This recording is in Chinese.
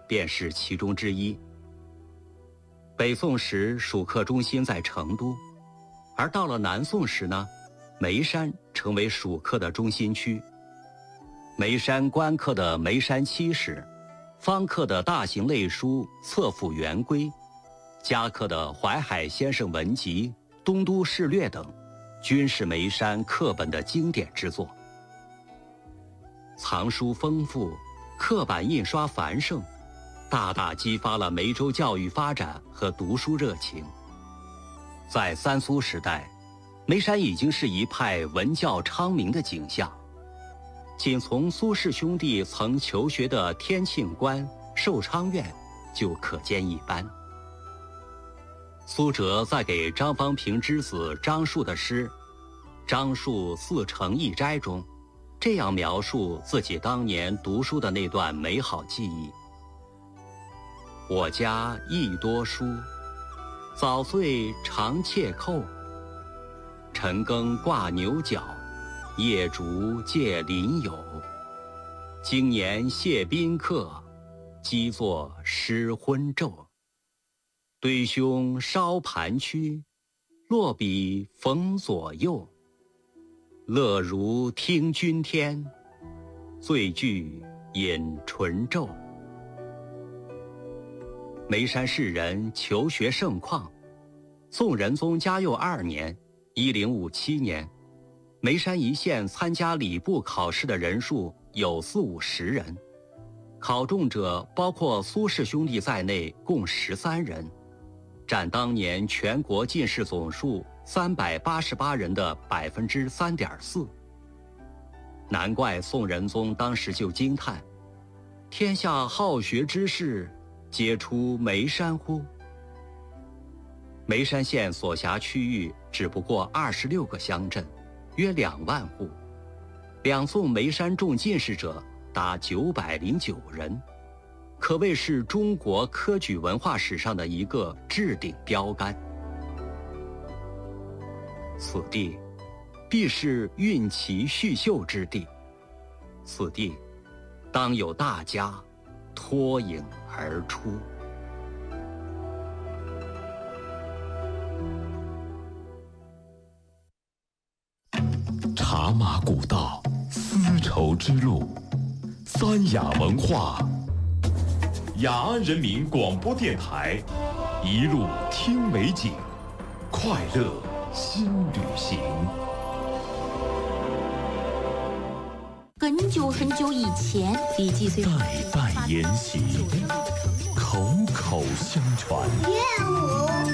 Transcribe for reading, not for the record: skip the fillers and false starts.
便是其中之一。北宋时蜀客中心在成都，而到了南宋时呢，眉山成为蜀客的中心区。眉山官刻的眉山七史，方刻的大型类书《册府元规》，家刻的淮海先生文集、东都事略等，均是眉山刻本的经典之作。藏书丰富，刻版印刷繁盛，大大激发了眉州教育发展和读书热情。在三苏时代，眉山已经是一派文教昌明的景象。仅从苏氏兄弟曾求学的天庆观、寿昌院就可见一斑。苏辙在给张方平之子张树的诗《张树四城一斋》中，这样描述自己当年读书的那段美好记忆：我家亦多书，早岁常窃扣。晨更挂牛角，夜烛借邻友。今年谢宾客，积作诗昏昼。对兄烧盘曲，落笔逢左右。乐如听君天，醉句饮醇昼。眉山士人求学盛况。宋仁宗嘉佑2年（1057年），眉山一县参加礼部考试的人数有40-50人，考中者包括苏氏兄弟在内共13人，占当年全国进士总数388人的3.4%。难怪宋仁宗当时就惊叹：天下好学之士，皆出眉山乎？眉山县所辖区域只不过26个乡镇，约2万户。两宋眉山中进士者达909人，可谓是中国科举文化史上的一个置顶标杆。此地必是运奇叙秀之地，此地当有大家脱颖而出。 茶马古道，丝绸之路，三雅文化，雅安人民广播电台，一路听美景，快乐新旅行。 很久很久以前，李继虽代代沿袭，口口相传。 乐舞。